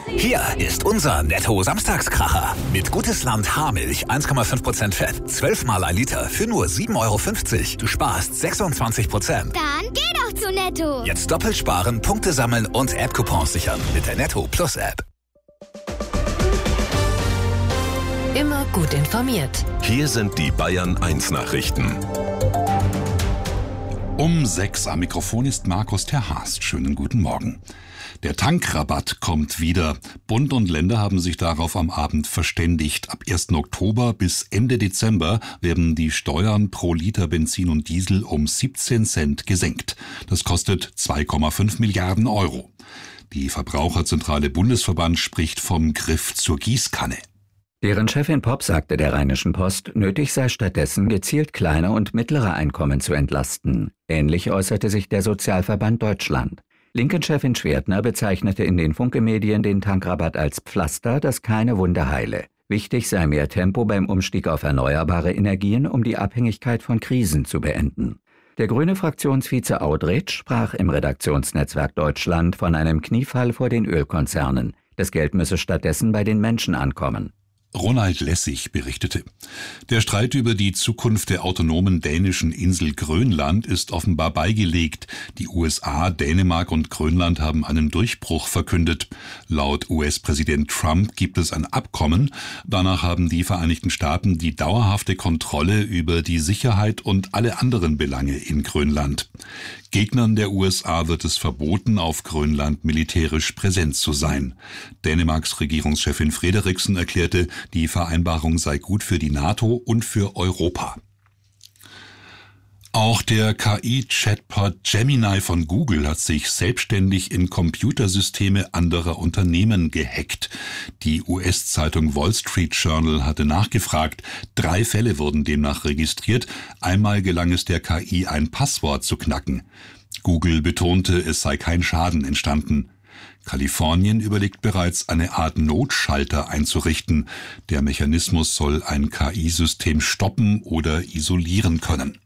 Hier ist unser Netto-Samstagskracher. Mit Gutes Land Haarmilch 1,5% Fett, 12 mal ein Liter für nur 7,50 €. Du sparst 26%. Dann geh doch zu Netto. Jetzt doppelt sparen, Punkte sammeln und App-Coupons sichern mit der Netto Plus App. Immer gut informiert. Hier sind die Bayern 1 Nachrichten. Um 6 am Mikrofon ist Markus Terhast. Schönen guten Morgen. Der Tankrabatt kommt wieder. Bund und Länder haben sich darauf am Abend verständigt. Ab 1. Oktober bis Ende Dezember werden die Steuern pro Liter Benzin und Diesel um 17 Cent gesenkt. Das kostet 2,5 Milliarden Euro. Die Verbraucherzentrale Bundesverband spricht vom Griff zur Gießkanne. Deren Chefin Popp sagte der Rheinischen Post, nötig sei stattdessen gezielt kleine und mittlere Einkommen zu entlasten. Ähnlich äußerte sich der Sozialverband Deutschland. Linken-Chefin Schwertner bezeichnete in den Funke-Medien den Tankrabatt als Pflaster, das keine Wunde heile. Wichtig sei mehr Tempo beim Umstieg auf erneuerbare Energien, um die Abhängigkeit von Krisen zu beenden. Der grüne Fraktionsvize Audretsch sprach im Redaktionsnetzwerk Deutschland von einem Kniefall vor den Ölkonzernen. Das Geld müsse stattdessen bei den Menschen ankommen. Ronald Lessig berichtete. Der Streit über die Zukunft der autonomen dänischen Insel Grönland ist offenbar beigelegt. Die USA, Dänemark und Grönland haben einen Durchbruch verkündet. Laut US-Präsident Trump gibt es ein Abkommen. Danach haben die Vereinigten Staaten die dauerhafte Kontrolle über die Sicherheit und alle anderen Belange in Grönland. Gegnern der USA wird es verboten, auf Grönland militärisch präsent zu sein. Dänemarks Regierungschefin Frederiksen erklärte, die Vereinbarung sei gut für die NATO und für Europa. Auch der KI-Chatbot Gemini von Google hat sich selbstständig in Computersysteme anderer Unternehmen gehackt. Die US-Zeitung Wall Street Journal hatte nachgefragt. 3 Fälle wurden demnach registriert. Einmal gelang es der KI, ein Passwort zu knacken. Google betonte, es sei kein Schaden entstanden. Kalifornien überlegt bereits, eine Art Notschalter einzurichten. Der Mechanismus soll ein KI-System stoppen oder isolieren können.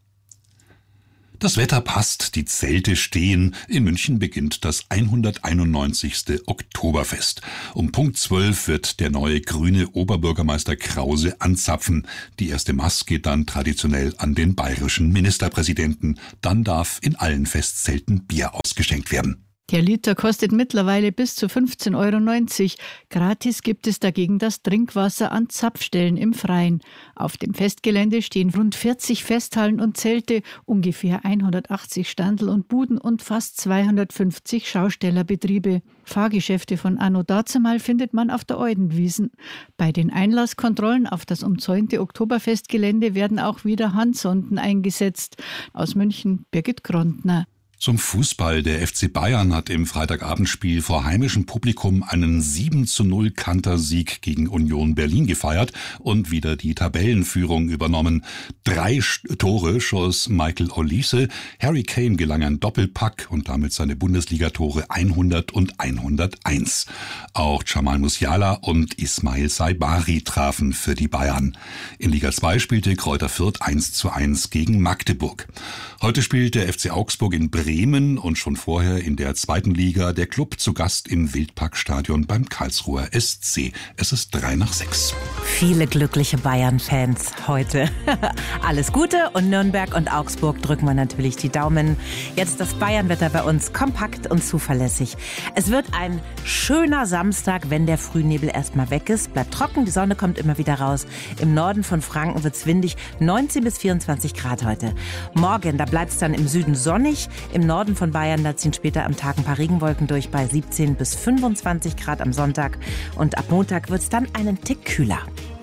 Das Wetter passt, die Zelte stehen. In München beginnt das 191. Oktoberfest. Um Punkt 12 wird der neue grüne Oberbürgermeister Krause anzapfen. Die erste Maß geht dann traditionell an den bayerischen Ministerpräsidenten. Dann darf in allen Festzelten Bier ausgeschenkt werden. Der Liter kostet mittlerweile bis zu 15,90 €. Gratis gibt es dagegen das Trinkwasser an Zapfstellen im Freien. Auf dem Festgelände stehen rund 40 Festhallen und Zelte, ungefähr 180 Standel und Buden und fast 250 Schaustellerbetriebe. Fahrgeschäfte von anno dazumal findet man auf der Eudenwiesen. Bei den Einlasskontrollen auf das umzäunte Oktoberfestgelände werden auch wieder Handsonden eingesetzt. Aus München Birgit Grondner. Zum Fußball. Der FC Bayern hat im Freitagabendspiel vor heimischem Publikum einen 7:0 Kantersieg gegen Union Berlin gefeiert und wieder die Tabellenführung übernommen. 3 Tore schoss Michael Olise. Harry Kane gelang ein Doppelpack und damit seine Bundesligatore 100 und 101. Auch Jamal Musiala und Ismail Saibari trafen für die Bayern. In Liga 2 spielte Greuther Fürth 1:1 gegen Magdeburg. Heute spielt der FC Augsburg in Bremen und schon vorher in der 2. Liga der Club zu Gast im Wildparkstadion beim Karlsruher SC. Es ist 5:55. Viele glückliche Bayern-Fans heute. Alles Gute und Nürnberg und Augsburg drücken wir natürlich die Daumen. Jetzt das Bayernwetter bei uns kompakt und zuverlässig. Es wird ein schöner Samstag, wenn der Frühnebel erstmal weg ist. Bleibt trocken, die Sonne kommt immer wieder raus. Im Norden von Franken wird es windig, 19 bis 24 Grad heute. Morgen, da bleibt es dann im Süden sonnig. Im Norden von Bayern, da ziehen später am Tag ein paar Regenwolken durch bei 17 bis 25 Grad am Sonntag. Und ab Montag wird es dann einen Tick kühler.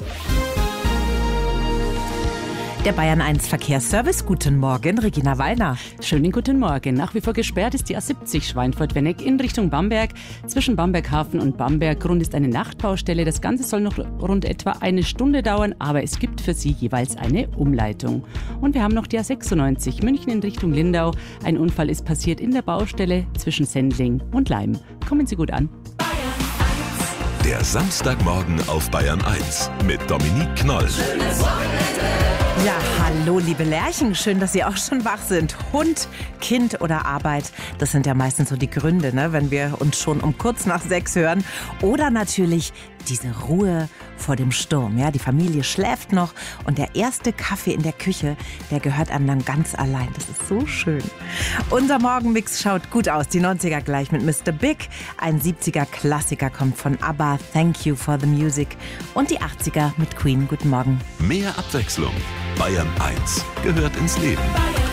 Der Bayern 1 Verkehrsservice. Guten Morgen, Regina Wallner. Schönen guten Morgen. Nach wie vor gesperrt ist die A70 Schweinfurt-Wenneck in Richtung Bamberg. Zwischen Bamberghafen und Bamberggrund ist eine Nachtbaustelle. Das Ganze soll noch rund etwa eine Stunde dauern, aber es gibt für Sie jeweils eine Umleitung. Und wir haben noch die A96 München in Richtung Lindau. Ein Unfall ist passiert in der Baustelle zwischen Sendling und Leim. Kommen Sie gut an. Der Samstagmorgen auf Bayern 1 mit Dominique Knoll. Schönes Wochenende. Ja, hallo liebe Lerchen, schön, dass Sie auch schon wach sind. Hund, Kind oder Arbeit, das sind ja meistens so die Gründe, ne, wenn wir uns schon um kurz nach 6 hören. Oder natürlich diese Ruhe vor dem Sturm. Ja, die Familie schläft noch und der erste Kaffee in der Küche, der gehört einem dann ganz allein. Das ist so schön. Unser Morgenmix schaut gut aus. Die 90er gleich mit Mr. Big. Ein 70er Klassiker kommt von ABBA, Thank You for the Music. Und die 80er mit Queen. Guten Morgen. Mehr Abwechslung. Bayern 1 gehört ins Leben.